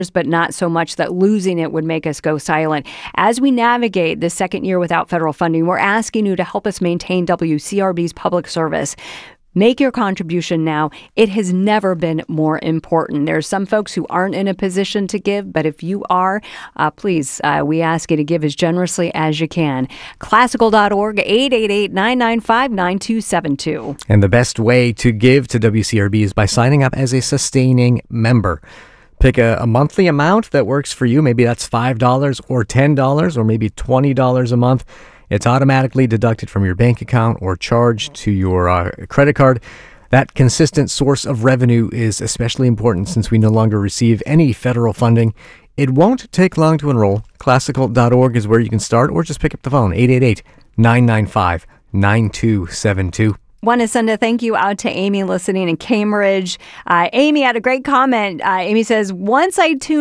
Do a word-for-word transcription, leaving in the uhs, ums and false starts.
but not so much that losing it would make us go silent. As we navigate the second year without federal funding, we're asking you to help us maintain W C R B's public service. Make your contribution now. It has never been more important. There's some folks who aren't in a position to give, but if you are, uh, please, uh, we ask you to give as generously as you can. Classical dot org, eight eight eight, nine nine five, nine two seven two. And the best way to give to W C R B is by signing up as a sustaining member. Pick a, a monthly amount that works for you. Maybe that's five dollars or ten dollars or maybe twenty dollars a month. It's automatically deducted from your bank account or charged to your uh, credit card. That consistent source of revenue is especially important since we no longer receive any federal funding. It won't take long to enroll. Classical dot org is where you can start, or just pick up the phone, eight eight eight, nine nine five, nine two seven two. Want to send a thank you out to Amy listening in Cambridge. Uh, Amy had a great comment. Uh, Amy says, once I tune